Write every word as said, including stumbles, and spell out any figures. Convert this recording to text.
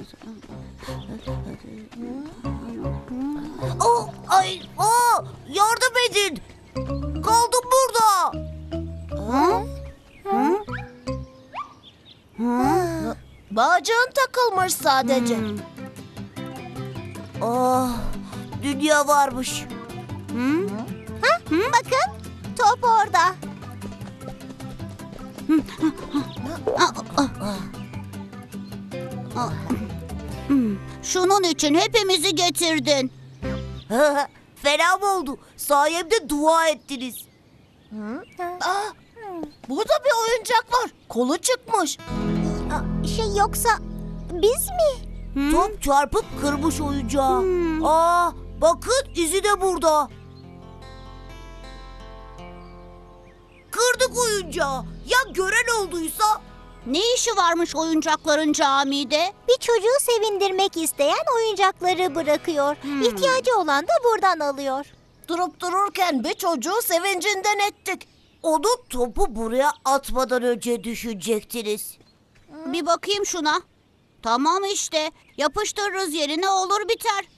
Oh, ay, oh, yardım edin. Kaldım burada. Hı? Hı? Hı? Bağcığın takılmış sadece. Hmm. Ah, dünya varmış. Hı? Ha? Hı, bakın, top orada. Şunun için hepimizi getirdin. Fena mı oldu? Sayemde dua ettiniz. Aa, burada bir oyuncak var. Kolu çıkmış. Şey yoksa biz mi? Top çarpıp kırmış oyuncağı. Hmm. Aa, bakın izi de burada. Kırdık oyuncağı. Ya gören olduysa? Ne işi varmış oyuncakların camide? Bir çocuğu sevindirmek isteyen oyuncakları bırakıyor. Hmm. İhtiyacı olan da buradan alıyor. Durup dururken bir çocuğu sevincinden ettik. Onu topu buraya atmadan önce düşünecektiniz. Bir bakayım şuna. Tamam işte. Yapıştırırız yerine olur biter.